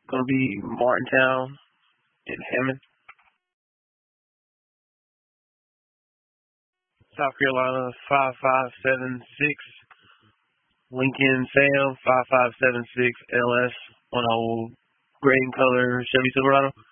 Gonna be Martintown and Hammond. South Carolina 5576. Lincoln Sam 5576 LS on old gray and color Chevy Silverado.